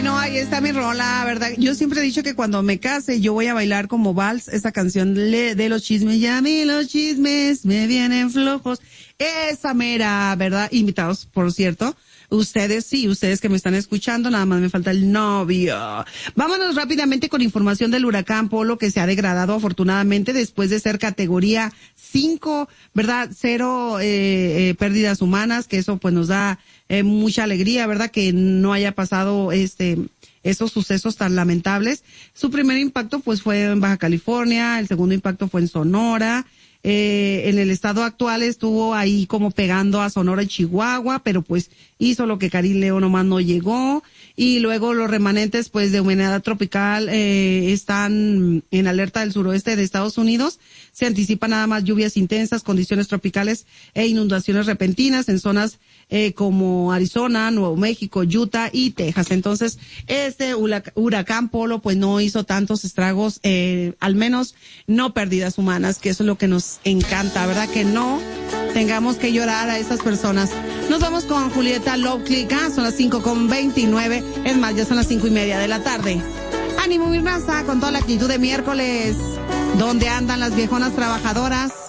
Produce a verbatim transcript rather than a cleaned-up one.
Bueno, ahí está mi rola, ¿verdad? Yo siempre he dicho que cuando me case yo voy a bailar como vals esa canción de, de los chismes. Ya a mí los chismes me vienen flojos. Esa mera, ¿verdad? Invitados, por cierto. Ustedes sí, ustedes que me están escuchando, nada más me falta el novio. Vámonos rápidamente con información del huracán Polo, que se ha degradado afortunadamente después de ser categoría cinco, ¿verdad? Cero eh, eh, pérdidas humanas, que eso pues nos da eh, mucha alegría, ¿verdad? Que no haya pasado este esos sucesos tan lamentables. Su primer impacto pues fue en Baja California, el segundo impacto fue en Sonora. Eh, en el estado actual estuvo ahí como pegando a Sonora y Chihuahua, pero pues hizo lo que Carileo nomás no llegó. Y luego los remanentes pues de humedad tropical eh, están en alerta del suroeste de Estados Unidos. Se anticipan nada más lluvias intensas, condiciones tropicales e inundaciones repentinas en zonas eh, como Arizona, Nuevo México, Utah y Texas. Entonces, este huracán Polo pues no hizo tantos estragos, eh, al menos no pérdidas humanas, que eso es lo que nos encanta, ¿verdad? Que no tengamos que llorar a esas personas. Nos vamos con Julieta Loveclick, ah, son las cinco con veintinueve, es más, ya son las cinco y media de la tarde. Ánimo mi raza, con toda la actitud de miércoles. ¿Dónde andan las viejonas trabajadoras?